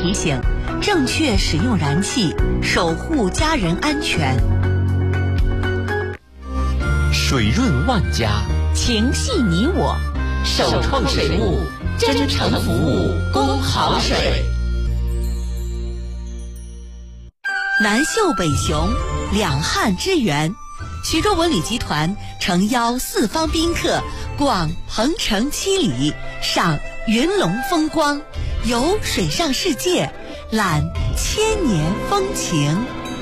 提醒：正确使用燃气，守护家人安全。 水润万家， 情系你我， 首创水务，真诚服务，供好水。 南秀北雄，两汉之源。徐州文旅集团诚邀四方宾客逛鹏城七里，赏云龙风光，游水上世界，览千年风情。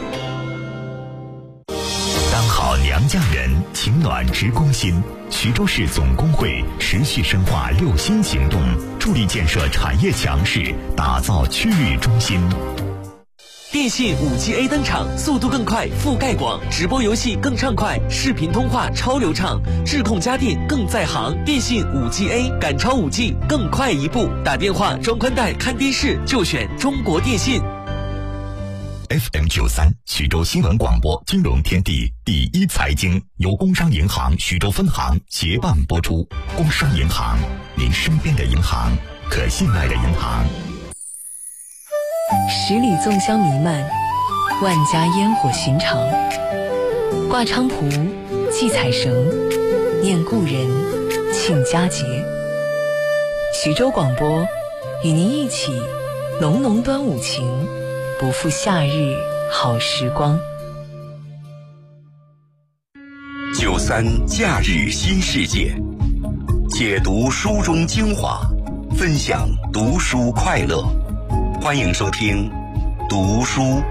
当好娘家人，情暖直攻心。徐州市总工会持续深化六新行动，助力建设产业强势，打造区域中心。 电信 5G A 登场，速度更快，覆盖广，直播游戏更畅快，视频通话超流畅，智控家电更在行。电信 5G A 赶超 5G， 更快一步。打电话、装宽带、看电视就选中国电信。 FM93徐州新闻广播金融天地第一财经由工商银行徐州分行协办播出。工商银行，您身边的银行，可信赖的银行。 十里粽香弥漫，万家烟火寻常。挂菖蒲，系彩绳，念故人，庆佳节。徐州广播与您一起浓浓端午情，不负夏日好时光。 93假日新世界，解读书中精华，分享读书快乐。欢迎收听读书。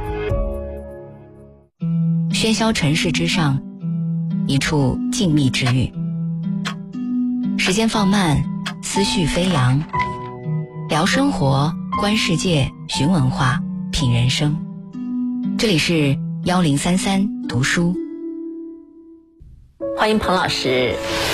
喧嚣尘世之上，一处静谧之域。时间放慢，思绪飞扬，聊生活，观世界，寻文化，品人生。这里是1033读书。 欢迎彭老师。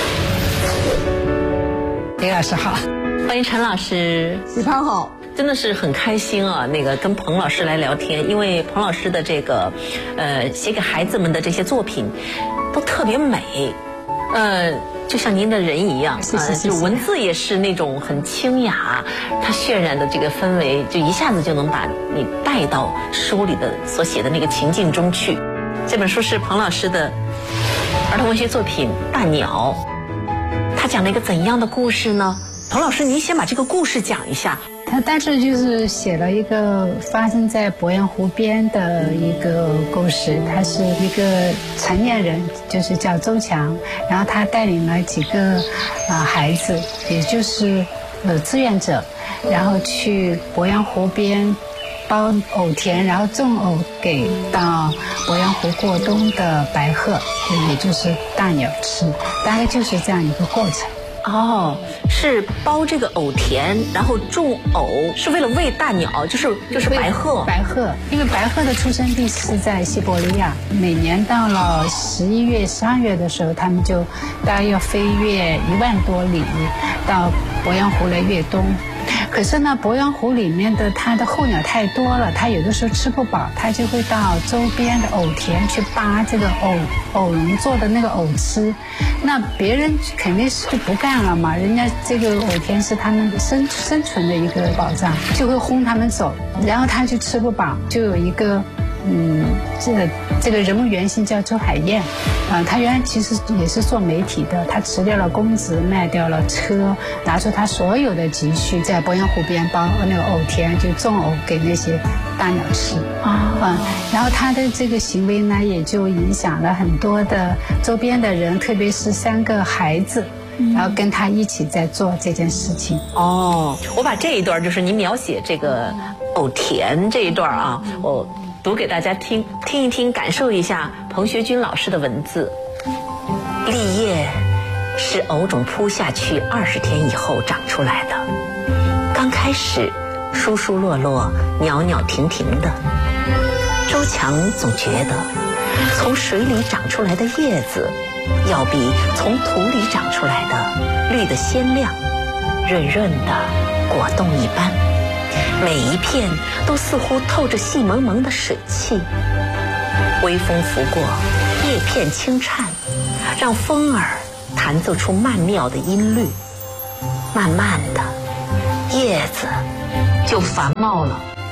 李老师好。 欢迎陈老师。 李胖好。 真的是很开心啊，跟彭老师来聊天，因为彭老师的这个写给孩子们的这些作品都特别美，就像您的人一样，就文字也是那种很清雅，它渲染的这个氛围就一下子就能把你带到书里的所写的那个情境中去。这本书是彭老师的儿童文学作品《大鸟》，它讲了一个怎样的故事呢？彭老师，您先把这个故事讲一下。 他当时就是写了一个发生在鄱阳湖边的一个故事，他是一个成年人，就是叫周强，然后他带领了几个孩子，也就是志愿者，然后去鄱阳湖边包藕田，然后种藕给到鄱阳湖过冬的白鹤，也就是大鸟吃，大概就是这样一个过程。 哦，是包这个藕田，然后种藕，是为了喂大鸟，就是白鹤。 白鹤，因为白鹤的出生地是在西伯利亚，每年到了11月、12月的时候，他们就大概要飞越1万多里到鄱阳湖来越冬。可是呢，鄱阳湖里面的它的候鸟太多了，它有的时候吃不饱，它就会到周边的藕田去扒这个藕蓉做的那个藕吃。那别人肯定是不干了嘛，人家这个藕田是他们生存的一个保障，就会轰他们走，然后他就吃不饱，就有一个这个人物原型叫周海燕，他原来其实也是做媒体的，他辞掉了公职，卖掉了车，拿出他所有的积蓄，在鄱阳湖边包那个藕田，就种藕给那些大鸟吃然后他的这个行为呢，也就影响了很多的周边的人，特别是3个孩子。然后跟他一起在做这件事情。 哦，我把这一段就是您描写这个藕田这一段啊，我读给大家听一听，感受一下彭学军老师的文字。栗叶是藕种铺下去20天以后长出来的，刚开始疏疏落落，袅袅婷婷的。周强总觉得从水里长出来的叶子要比从土里长出来的绿得鲜亮，润润的果冻一般，每一片都似乎透着细蒙蒙的水汽。微风拂过，叶片轻颤，让风儿弹奏出曼妙的音律。慢慢的，叶子就繁茂了，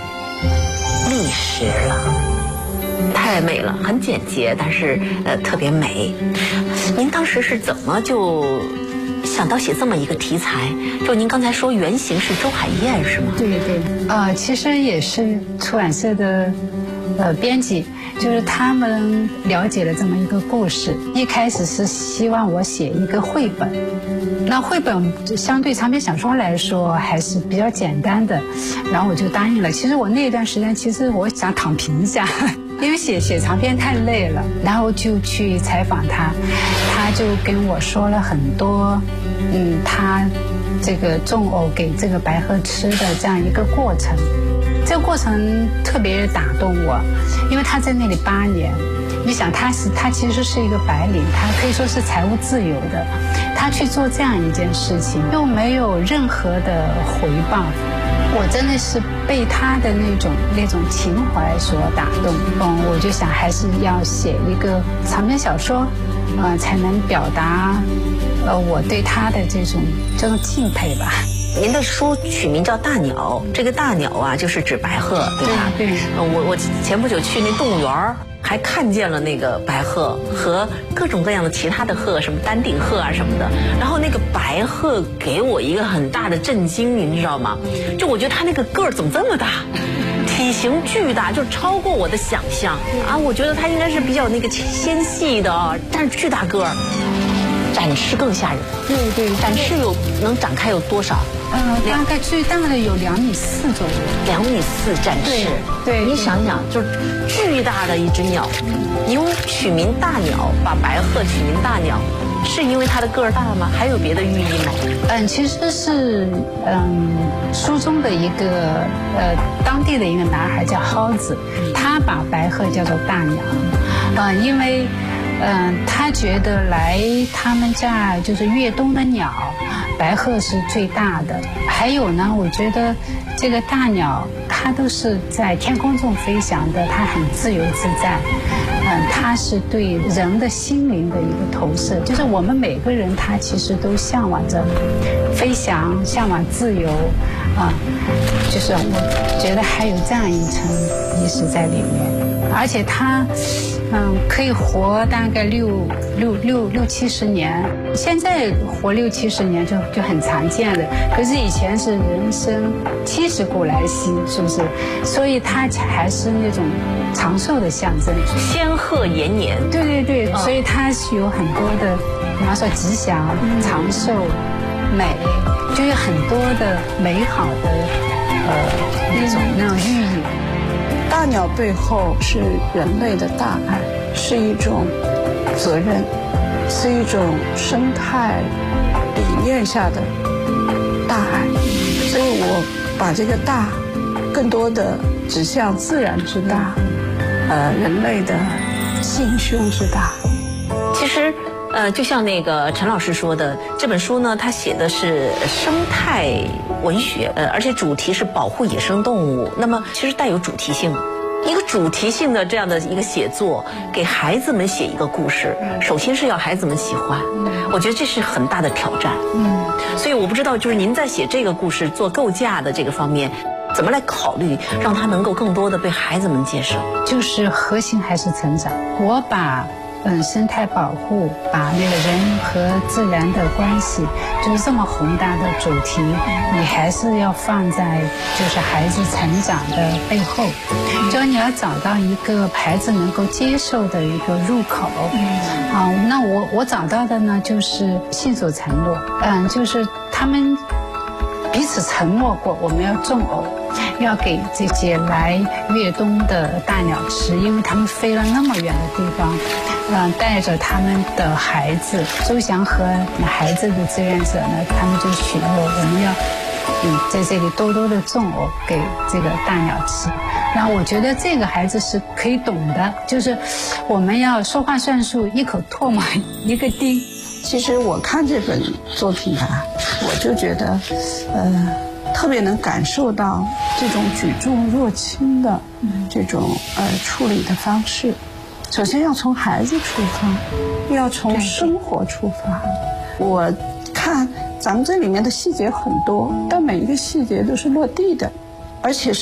历史了。太美了，很简洁，但是特别美。您当时是怎么就想到写这么一个题材？就您刚才说原型是周海燕是吗？ 对对，其实也是出版社的编辑，就是他们了解了这么一个故事，一开始是希望我写一个绘本。那绘本相对长篇小说来说还是比较简单的，然后我就答应了。其实我那段时间，其实我想躺平一下，因为写长篇太累了，然后就去采访他，他就跟我说了很多，他这个种藕给这个白鹤吃的这样一个过程。这个过程特别打动我，因为他在那里8年。你想他其实是一个白领，他可以说是财务自由的，他去做这样一件事情又没有任何的回报，我真的是被他的那种情怀所打动。我就想还是要写一个长篇小说，才能表达我对他的这种敬佩吧。 您的书取名叫《大鸟》，这个大鸟啊，就是指白鹤，对吧？ 对。 我前不久去那动物园，还看见了那个白鹤和各种各样的其他的鹤，什么丹顶鹤啊什么的。然后那个白鹤给我一个很大的震惊，您知道吗？就我觉得它那个个儿怎么这么大，体型巨大，就超过我的想象啊！我觉得它应该是比较那个纤细的啊，但是巨大个儿。展翅更吓人。 对， 展翅能展开有多少？ 大概最大的有2.4米左右。 2.4米展翅。 对， 你想想，就是巨大的一只鸟，你用取名大鸟，把白鹤取名大鸟，是因为它的个儿大吗？还有别的寓意吗？ 其实是书中的一个当地的一个男孩叫蒿子，他把白鹤叫做大鸟，因为。他觉得来他们家就是越冬的鸟，白鹤是最大的。还有呢，我觉得这个大鸟它都是在天空中飞翔的，它很自由自在。它是对人的心灵的一个投射，就是我们每个人他其实都向往着飞翔，向往自由就是我觉得还有这样一层意识在里面，而且它。可以活大概六七十年，现在活60、70年就很常见了。可是以前是人生70古来稀，是不是？所以它还是那种长寿的象征。 仙鹤延年。 对，所以它是有很多的，比方说吉祥、长寿、美，就有很多的美好的那种寓意。 大鸟背后是人类的大爱，是一种责任，是一种生态理念下的大爱。所以我把这个大更多的指向自然之大，人类的心胸之大。 其实就像那个陈老师说的，这本书呢，它写的是生态文学，而且主题是保护野生动物，那么其实带有主题性。一个主题性的这样的一个写作，给孩子们写一个故事，首先是要孩子们喜欢，我觉得这是很大的挑战。所以我不知道，就是您在写这个故事做构架的这个方面，怎么来考虑，让它能够更多的被孩子们接受？就是核心还是成长。我把生态保护，把那个人和自然的关系，就是这么宏大的主题，你还是要放在就是孩子成长的背后，就你要找到一个孩子能够接受的一个入口。那我找到的呢，就是信守承诺，就是他们彼此承诺过，我们要种藕，要给这些来越冬的大鸟吃，因为他们飞了那么远的地方，带着他们的孩子。周祥和孩子的志愿者呢，他们就许诺我们要在这里多多的种藕给这个大鸟吃。那我觉得这个孩子是可以懂的，就是我们要说话算数，一口唾沫一个钉。 其实我看这本作品啊，我就觉得特别能感受到这种举重若轻的这种处理的方式。首先要从孩子出发，要从生活出发。我看咱们这里面的细节很多，但每一个细节都是落地的，而且